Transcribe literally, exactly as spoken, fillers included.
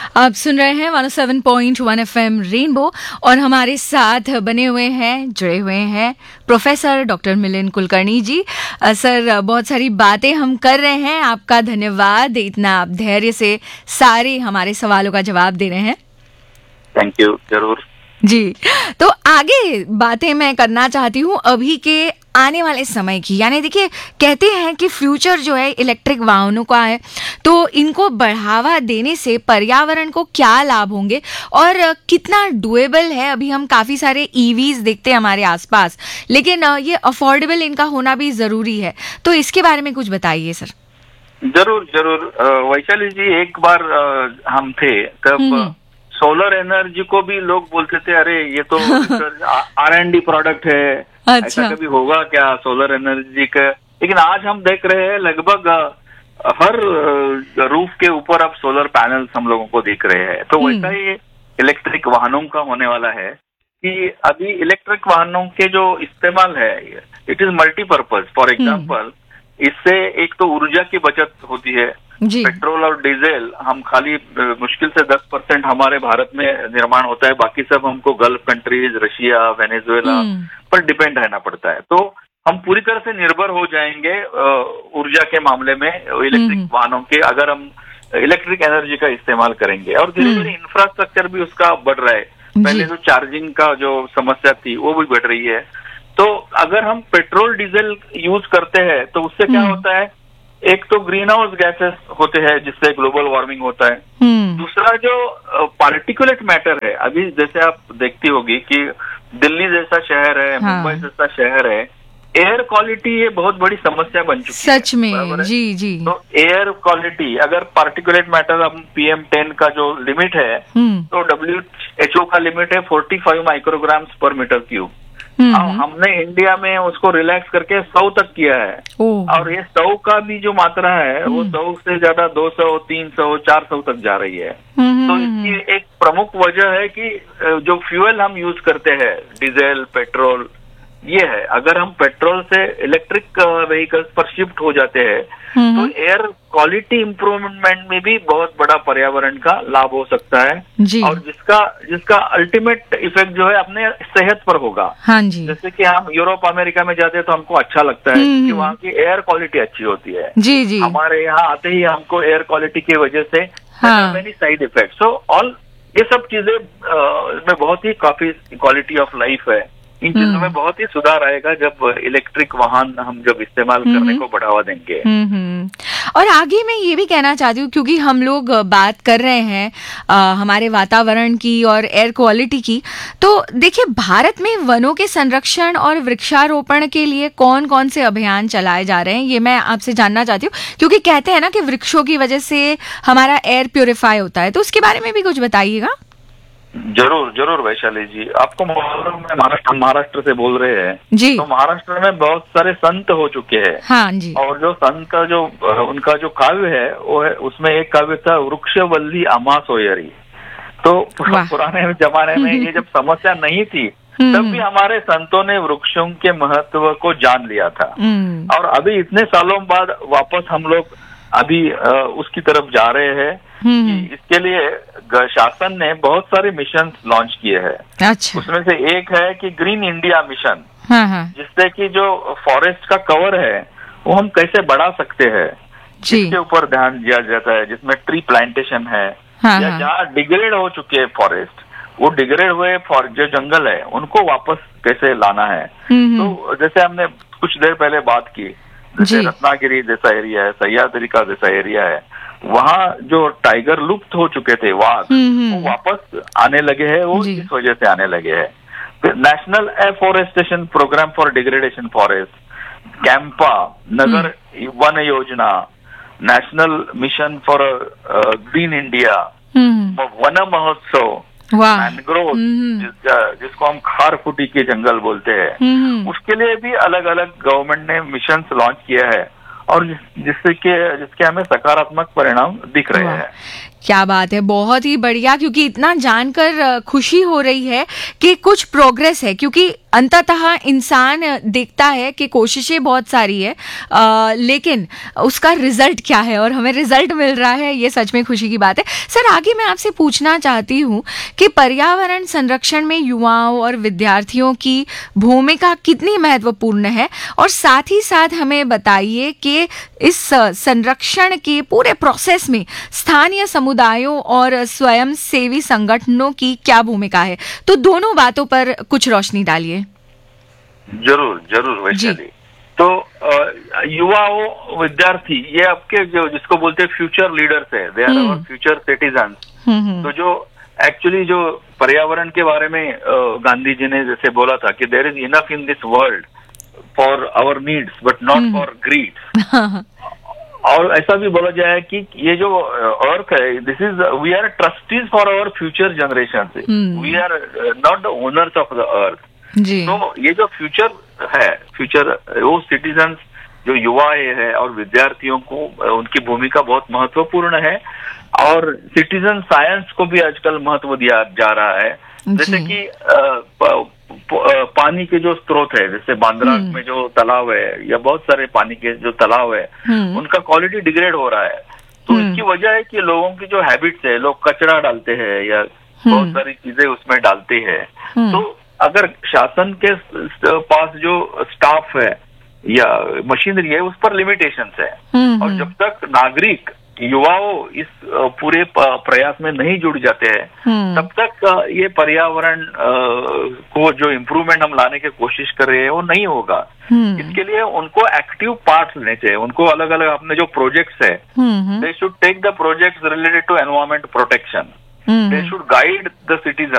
आप सुन रहे हैं one O seven point one F M rainbow और हमारे साथ बने हुए हैं, जुड़े हुए हैं प्रोफेसर डॉक्टर मिलिंद कुलकर्णी जी। आ, सर, बहुत सारी बातें हम कर रहे हैं, आपका धन्यवाद, इतना आप धैर्य से सारे हमारे सवालों का जवाब दे रहे हैं। Thank you. जरूर जी, तो आगे बातें मैं करना चाहती हूँ अभी के आने वाले समय की। यानी देखिए, कहते हैं कि फ्यूचर जो है इलेक्ट्रिक वाहनों का है, तो इनको बढ़ावा देने से पर्यावरण को क्या लाभ होंगे और कितना डुएबल है। अभी हम काफ़ी सारे ईवीज देखते हैं हमारे आसपास, लेकिन ये अफोर्डेबल इनका होना भी ज़रूरी है। तो इसके बारे में कुछ बताइए सर। जरूर जरूर वैशाली जी, एक बार हम थे तब सोलर एनर्जी को भी लोग बोलते थे, अरे ये तो आर एंड डी प्रोडक्ट है, अच्छा। ऐसा कभी होगा क्या सोलर एनर्जी का। लेकिन आज हम देख रहे हैं लगभग हर रूफ के ऊपर अब सोलर पैनल्स हम लोगों को दिख रहे हैं। तो वैसा ही इलेक्ट्रिक वाहनों का होने वाला है कि अभी इलेक्ट्रिक वाहनों के जो इस्तेमाल है, it is multipurpose. For example, इससे एक तो ऊर्जा की बचत होती है। पेट्रोल और डीजल हम खाली मुश्किल से दस परसेंट हमारे भारत में निर्माण होता है, बाकी सब हमको गल्फ कंट्रीज, रशिया, वेनेजुएला पर डिपेंड रहना पड़ता है। तो हम पूरी तरह से निर्भर हो जाएंगे ऊर्जा के मामले में इलेक्ट्रिक वाहनों के, अगर हम इलेक्ट्रिक एनर्जी का इस्तेमाल करेंगे। और धीरे धीरे इंफ्रास्ट्रक्चर भी उसका बढ़ रहा है। पहले जो चार्जिंग का जो समस्या थी वो भी बढ़ रही है। तो अगर हम पेट्रोल डीजल यूज करते हैं तो उससे क्या होता है, एक तो ग्रीन हाउस गैसेस होते हैं जिससे ग्लोबल वार्मिंग होता है। दूसरा जो पार्टिकुलेट मैटर है, अभी जैसे आप देखती होगी कि दिल्ली जैसा शहर है, हाँ। मुंबई जैसा शहर है, एयर क्वालिटी ये बहुत बड़ी समस्या बन चुकी है। सच में जी जी। तो एयर क्वालिटी, अगर पार्टिकुलेट मैटर हम पी एम टेन का जो लिमिट है, तो डब्ल्यू एच ओ का लिमिट है फोर्टी फाइव माइक्रोग्राम्स पर मीटर क्यूब। हमने इंडिया में उसको रिलैक्स करके सौ तक किया है। और ये सौ का भी जो मात्रा है वो सौ से ज्यादा दो सौ, तीन सौ, चार सौ तक जा रही है। तो इसकी एक प्रमुख वजह है कि जो फ्यूल हम यूज करते हैं, डीजल, पेट्रोल, ये है। अगर हम पेट्रोल से इलेक्ट्रिक व्हीकल्स पर शिफ्ट हो जाते हैं तो एयर क्वालिटी इम्प्रूवमेंट में भी बहुत बड़ा पर्यावरण का लाभ हो सकता है। और जिसका जिसका अल्टीमेट इफेक्ट जो है अपने सेहत पर होगा। हाँ जी। जैसे कि हम यूरोप अमेरिका में जाते हैं तो हमको अच्छा लगता है क्योंकि वहाँ की एयर क्वालिटी अच्छी होती है। जी जी। हमारे यहाँ आते ही हमको एयर क्वालिटी की वजह से many side effect. So all ये सब चीजें में बहुत ही काफी क्वालिटी ऑफ लाइफ है। इन चीजों में बहुत ही सुधार आएगा जब इलेक्ट्रिक वाहन हम जब इस्तेमाल करने को बढ़ावा देंगे। और आगे मैं ये भी कहना चाहती हूँ, क्योंकि हम लोग बात कर रहे हैं आ, हमारे वातावरण की और एयर क्वालिटी की, तो देखिए भारत में वनों के संरक्षण और वृक्षारोपण के लिए कौन कौन से अभियान चलाए जा रहे हैं, ये मैं आपसे जानना चाहती हूँ। क्योंकि कहते हैं ना कि वृक्षों की वजह से हमारा एयर प्योरीफाई होता है, तो उसके बारे में भी कुछ बताइएगा। जरूर जरूर वैशाली जी, आपको मालूम है महाराष्ट्र महाराष्ट्र से बोल रहे हैं जी। तो महाराष्ट्र में बहुत सारे संत हो चुके हैं। हाँ जी। और जो संत जो उनका जो काव्य है वो है, उसमें एक काव्य था वृक्षवल्ली अमा सोयरी। तो पुराने जमाने में ये जब समस्या नहीं थी तब भी हमारे संतों ने वृक्षों के महत्व को जान लिया था। और अभी इतने सालों बाद वापस हम लोग अभी उसकी तरफ जा रहे हैं। इसके लिए शासन ने बहुत सारे मिशन लॉन्च किए हैं। अच्छा। उसमें से एक है कि ग्रीन इंडिया मिशन, हाँ हाँ। जिससे कि जो फॉरेस्ट का कवर है वो हम कैसे बढ़ा सकते हैं, इसके ऊपर ध्यान दिया जाता है। जिसमें ट्री प्लांटेशन है, हाँ, या जहाँ डिग्रेड हो चुके हैं फॉरेस्ट, वो डिग्रेड हुए जो जंगल है उनको वापस कैसे लाना है। तो जैसे हमने कुछ देर पहले बात की, जैसे रत्नागिरी जैसा एरिया है, सह्याद्री का जैसा एरिया है, वहाँ जो टाइगर लुप्त हो चुके थे वाघ, वो वापस आने लगे हैं। वो इस वजह से आने लगे हैं। National afforestation programme for degradation forest, Campa, Nagar one योजना, national mission for green India, one महोत्सव, मैनग्रोव जिसको हम खारफुटी के जंगल बोलते हैं, उसके लिए भी अलग अलग गवर्नमेंट ने मिशन लॉन्च किया है और जिससे के जिसके हमें सकारात्मक परिणाम दिख रहे हैं। क्या बात है, बहुत ही बढ़िया। क्योंकि इतना जानकर खुशी हो रही है कि कुछ प्रोग्रेस है, क्योंकि अंततः इंसान देखता है कि कोशिशें बहुत सारी है, आ, लेकिन उसका रिजल्ट क्या है, और हमें रिजल्ट मिल रहा है, ये सच में खुशी की बात है। सर, आगे मैं आपसे पूछना चाहती हूँ कि पर्यावरण संरक्षण में युवाओं और विद्यार्थियों की भूमिका कितनी महत्वपूर्ण है, और साथ ही साथ हमें बताइए कि इस संरक्षण के पूरे प्रोसेस में स्थानीय समुदायों और स्वयं सेवी संगठनों की क्या भूमिका है। तो दोनों बातों पर कुछ रोशनी डालिए। जरूर जरूर वैशाली। तो युवाओं, विद्यार्थी, ये आपके जो जिसको बोलते हैं फ्यूचर लीडर्स है, they are our future citizens. तो जो एक्चुअली जो पर्यावरण के बारे में गांधी जी ने जैसे बोला था कि there is enough in this world for our needs but not for grid. और ऐसा भी बोला जाए कि ये जो अर्थ है, this is we are trustees for our future generation, we are not the owners of the earth. तो ये जो फ्यूचर है, फ्यूचर वो सिटीजन्स जो युवा है और विद्यार्थियों को उनकी भूमिका बहुत महत्वपूर्ण है, और सिटीजन साइंस को भी आजकल महत्व दिया जा रहा है। जैसे कि पानी के जो स्रोत है, जैसे बांद्रा में जो तालाब है या बहुत सारे पानी के जो तालाब है, उनका क्वालिटी डिग्रेड हो रहा है। तो इसकी वजह है कि लोगों की जो हैबिट्स है, लोग कचरा डालते हैं या बहुत सारी चीजें उसमें डालते हैं। तो अगर शासन के पास जो स्टाफ है या मशीनरी है, उस पर लिमिटेशंस है, और जब तक नागरिक, युवाओं इस पूरे प्रयास में नहीं जुड़ जाते हैं, तब तक ये पर्यावरण को जो इम्प्रूवमेंट हम लाने की कोशिश कर रहे हैं वो नहीं होगा। इसके लिए उनको एक्टिव पार्ट लेने चाहिए। उनको अलग अलग अपने जो प्रोजेक्ट्स है, they should take the projects related to environment protection, they should guide the citizen